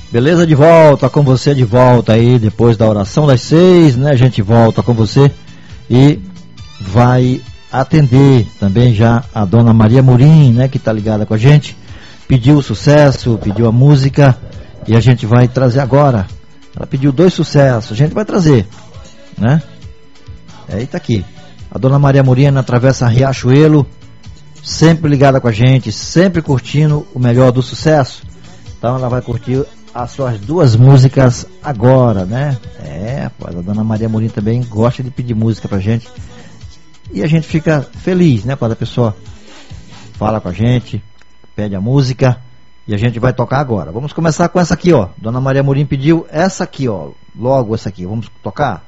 Beleza? De volta com você, de volta aí depois da oração das 6, né? A gente volta com você e vai atender também já a dona Maria Morim, né? Que tá ligada com a gente, pediu o sucesso, pediu a música e a gente vai trazer agora. Ela pediu 2 sucessos, a gente vai trazer, né? Aí tá aqui, a dona Maria Morim na Travessa Riachuelo, sempre ligada com a gente, sempre curtindo o melhor do sucesso. Então ela vai curtir as suas 2 músicas agora, né? A dona Maria Morim também gosta de pedir música pra gente. E a gente fica feliz, né? Quando a pessoa fala com a gente, pede a música e a gente vai tocar agora. Vamos começar com essa aqui, ó. Dona Maria Morim pediu essa aqui, ó. Logo essa aqui. Vamos tocar?